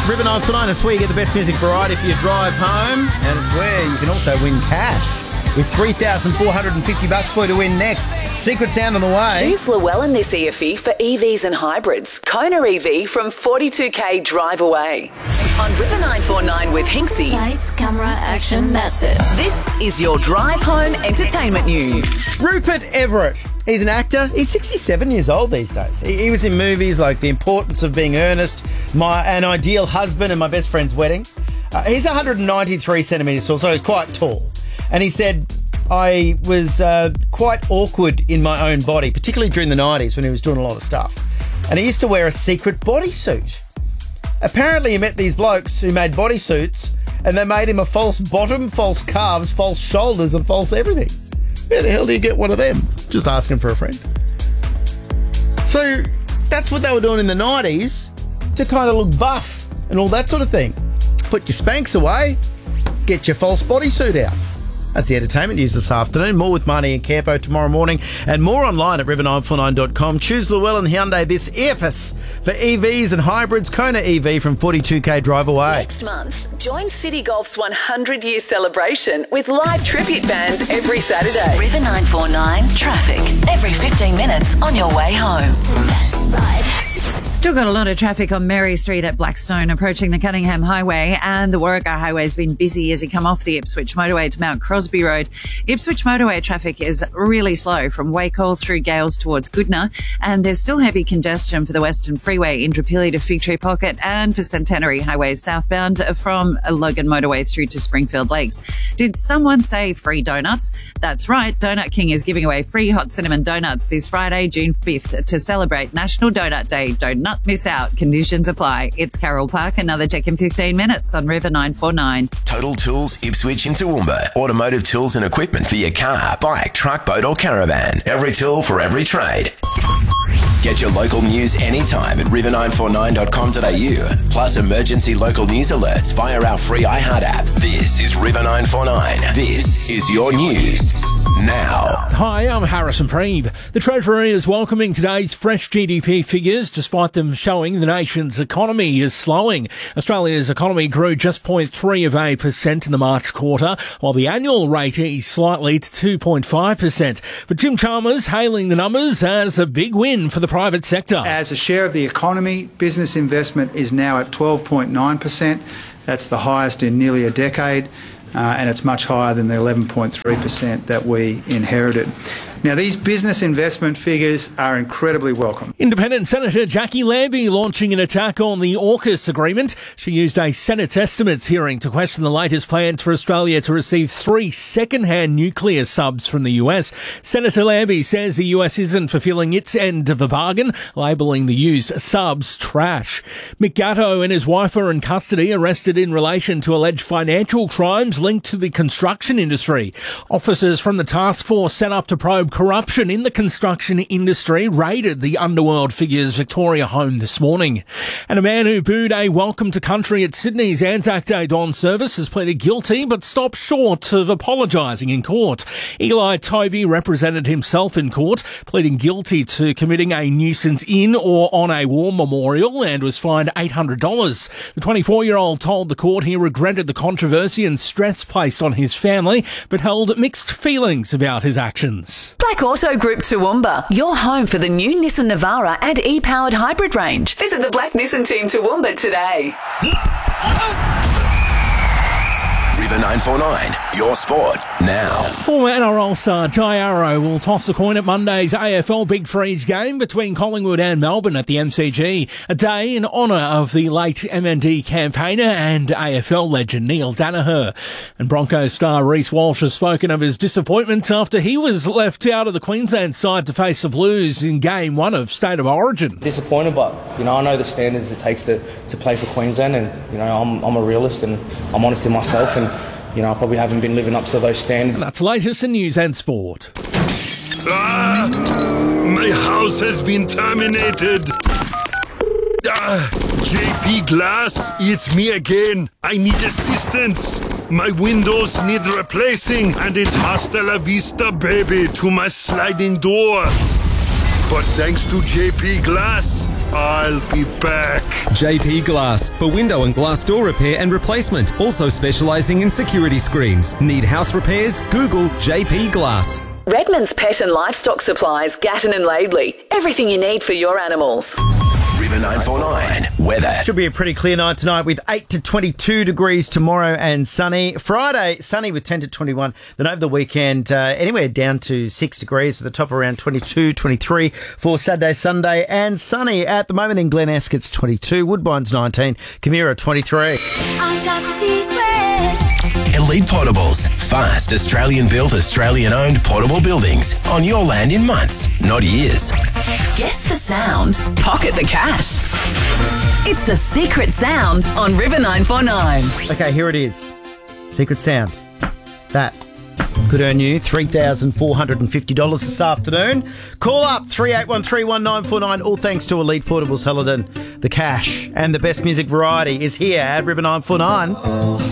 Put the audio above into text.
River 949, it's where you get the best music variety for your drive home, and it's where you can also win cash. With $3,450 for you to win next. Secret Sound on the way. Choose Llewellyn this EFE for EVs and hybrids. Kona EV from 42k drive away. On River 949 with Hinksy. Lights, camera, action, that's it. This is your drive home entertainment news. Rupert Everett. He's an actor. He's 67 years old these days. He was in movies like The Importance of Being Earnest, An Ideal Husband, and My Best Friend's Wedding. He's 193 centimetres tall, so he's quite tall. And he said, I was quite awkward in my own body, particularly during the 90s when he was doing a lot of stuff. And he used to wear a secret bodysuit. Apparently he met these blokes who made bodysuits and they made him a false bottom, false calves, false shoulders and false everything. Where the hell do you get one of them? Just asking for a friend. So that's what they were doing in the 90s to kind of look buff and all that sort of thing. Put your Spanx away, get your false bodysuit out. That's the entertainment news this afternoon. More with Marnie and Campo tomorrow morning and more online at river949.com. Choose Llewellyn Hyundai this EFS for EVs and hybrids. Kona EV from 42k drive away. Next month, join City Golf's 100-year celebration with live tribute bands every Saturday. River 949 traffic every 15 minutes on your way home. Still got a lot of traffic on Mary Street at Blackstone approaching the Cunningham Highway, and the Warragah Highway has been busy as you come off the Ipswich Motorway to Mount Crosby Road. Ipswich Motorway traffic is really slow from Wacol through Gales towards Goodna, and there's still heavy congestion for the Western Freeway, Indooroopilly to Fig Tree Pocket, and for Centenary Highway southbound from Logan Motorway through to Springfield Lakes. Did someone say free donuts? That's right, Donut King is giving away free hot cinnamon donuts this Friday, June 5th, to celebrate National Donut Day. Don't not miss out. Conditions apply. It's Carroll Park. Another check in 15 minutes on River 949. Total Tools, Ipswich and Toowoomba. Automotive tools and equipment for your car, bike, truck, boat or caravan. Every tool for every trade. Get your local news anytime at river949.com.au. Plus emergency local news alerts via our free iHeart app. This is River 949. This is your news now. Hi, I'm Harrison Preeb. The Treasury is welcoming today's fresh GDP figures despite them showing the nation's economy is slowing. Australia's economy grew just 0.3% in the March quarter, while the annual rate eased slightly to 2.5%. But Jim Chalmers hailing the numbers as a big win for the private sector. As a share of the economy, business investment is now at 12.9%. That's the highest in nearly a decade, and it's much higher than the 11.3% that we inherited. Now, these business investment figures are incredibly welcome. Independent Senator Jackie Lambie launching an attack on the AUKUS agreement. She used a Senate estimates hearing to question the latest plans for Australia to receive 3 second-hand nuclear subs from the US. Senator Lambie says the US isn't fulfilling its end of the bargain, labelling the used subs trash. Mick Gatto and his wife are in custody, arrested in relation to alleged financial crimes linked to the construction industry. Officers from the task force set up to probe corruption in the construction industry raided the Underworld Figures Victoria home this morning. And a man who booed a welcome to country at Sydney's Anzac Day dawn service has pleaded guilty but stopped short of apologising in court. Eli Tovey represented himself in court, pleading guilty to committing a nuisance in or on a war memorial and was fined $800. The 24-year-old told the court he regretted the controversy and stress placed on his family, but held mixed feelings about his actions. Black Auto Group Toowoomba, your home for the new Nissan Navara and e-powered hybrid range. Visit the Black Nissan team Toowoomba today. River 949, your sport now. Former NRL star Jai Arrow will toss a coin at Monday's AFL Big Freeze game between Collingwood and Melbourne at the MCG, a day in honour of the late MND campaigner and AFL legend Neil Danaher. And Broncos star Reece Walsh has spoken of his disappointment after he was left out of the Queensland side to face the Blues in Game 1 of State of Origin. Disappointed, but I know the standards it takes to play for Queensland, and I'm a realist and I'm honest with myself, and I probably haven't been living up to those standards. That's the latest in news and sport. My house has been terminated. JP Glass, it's me again. I need assistance. My windows need replacing, and it's hasta la vista, baby, to my sliding door. But thanks to JP Glass, I'll be back. JP Glass for window and glass door repair and replacement. Also specialising in security screens. Need house repairs? Google JP Glass. Redmond's Pet and Livestock Supplies, Gatton and Laidley. Everything you need for your animals. River 949 weather. Should be a pretty clear night tonight with 8 to 22 degrees tomorrow and sunny. Friday, sunny with 10 to 21. Then over the weekend, anywhere down to 6 degrees with the top around 22, 23 for Saturday, Sunday and sunny. At the moment in Glen Esk, it's 22. Woodbine's 19. Camira, 23. I've got the secret. Elite Portables. Fast, Australian-built, Australian-owned portable buildings on your land in months, not years. Guess the sound. Pocket the cash. It's the secret sound on River 949. Okay, here it is. Secret sound. That could earn you $3,450 this afternoon. Call up 38131949. All thanks to Elite Portables, Helidon. The cash and the best music variety is here at River 949.